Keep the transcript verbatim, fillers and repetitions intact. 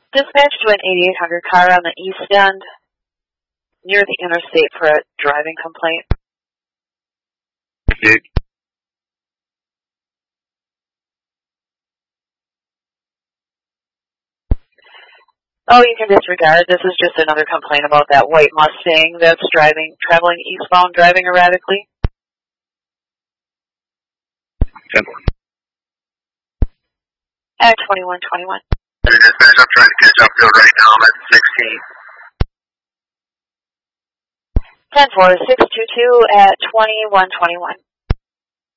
Dispatch to an eighty-eight hundred car on the east end near the interstate for a driving complaint. Thank you. Oh, you can disregard. This is just another complaint about that white Mustang that's driving, traveling eastbound, driving erratically. ten. At twenty-one twenty-one. Hey, dispatch, I'm trying to catch up to it right now. I'm at sixteen. ten four six two two at twenty-one twenty-one.